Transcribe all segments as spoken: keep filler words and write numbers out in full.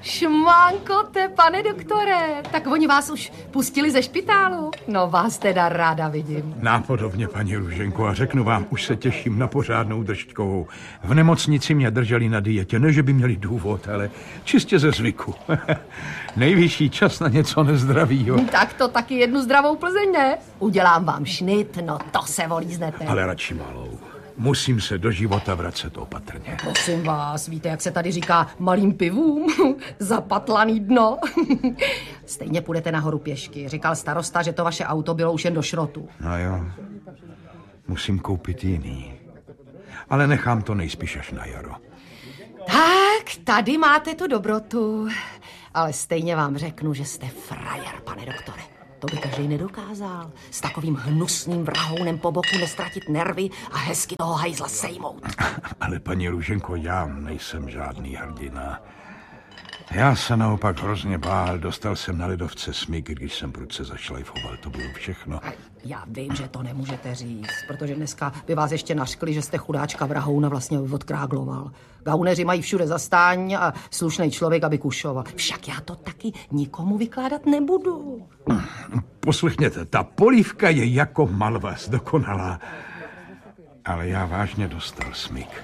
Šmankote, pane doktore, tak oni vás už pustili ze špitálu? No vás teda ráda vidím. Nápodobně, paní Růženko, a řeknu vám, už se těším na pořádnou držďkovou. V nemocnici mě drželi na dietě, ne že by měli důvod, ale čistě ze zvyku. Nejvyšší čas na něco nezdravýho. Tak to taky jednu zdravou Plzeň, ne? Udělám vám šnit, no to se volíznete. Ale radši malou. Musím se do života vracet opatrně. Prosím vás, víte, jak se tady říká malým pivům? Zapatlaný dno. Stejně půjdete nahoru pěšky. Říkal starosta, že to vaše auto bylo už jen do šrotu. No jo, musím koupit jiný. Ale nechám to nejspíš až na jaro. Tak, tady máte tu dobrotu. Ale stejně vám řeknu, že jste frajer, pane doktore. To by každý nedokázal. S takovým hnusným vrahounem po boku nestratit nervy a hezky toho hajzla sejmout. Ale paní Růženko, já nejsem žádný hrdina. Já se naopak hrozně bál. Dostal jsem na ledovce smyk, když jsem prudce zašlajfoval. To bylo všechno. Já vím, že to nemůžete říct, protože dneska by vás ještě naškli, že jste chudáčka vrahouna vlastně odkrágloval. Gauneři mají všude zastání a slušný člověk, aby kušoval. Však já to taky nikomu vykládat nebudu. Poslechněte, ta polívka je jako malvas, dokonalá. Ale já vážně dostal smyk.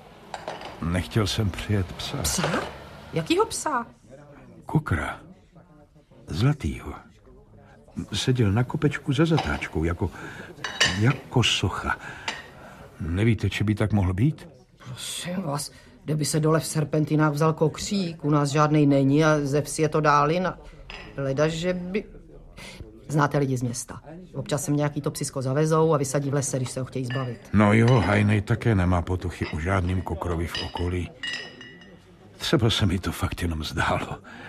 Nechtěl jsem přijet psa. Psa? Jakýho psa? Kukra. Zlatýho. Seděl na kopečku za zatáčkou, jako, jako socha. Nevíte, či by tak mohl být? Prosím vás, kdyby se dole v Serpentinách vzal kokřík, u nás žádnej není a ze vsi je to dálina. Leda, že by... Znáte lidi z města. Občas se nějaký to psisko zavezou a vysadí v lese, když se ho chtějí zbavit. No jo, Hajnej také nemá potuchy o žádným kokrovi v okolí. Třeba se mi to fakt jenom zdálo.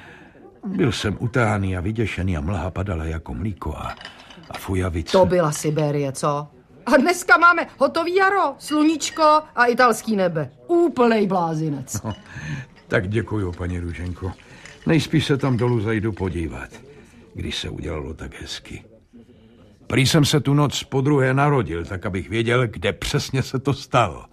Byl jsem utáhaný a vyděšený a mlha padala jako mlíko a, a fujavice. To byla Siberie, co? A dneska máme hotový jaro, sluníčko a italský nebe. Úplnej blázinec. No, tak děkuju, paní Růženko. Nejspíš se tam dolů zajdu podívat, když se udělalo tak hezky. Prý jsem se tu noc podruhé narodil, tak abych věděl, kde přesně se to stalo.